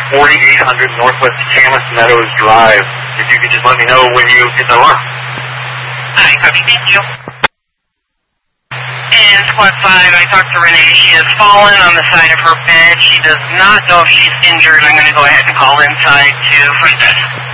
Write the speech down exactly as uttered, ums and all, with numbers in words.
forty-eight hundred Northwest Camas Meadows Drive. If you could just let me know when you get the alarm. Hi, copy, thank you. And squad five, I talked to Renee. She has fallen on the side of her bed. She does not know if she's injured. I'm going to go ahead and call inside to front desk.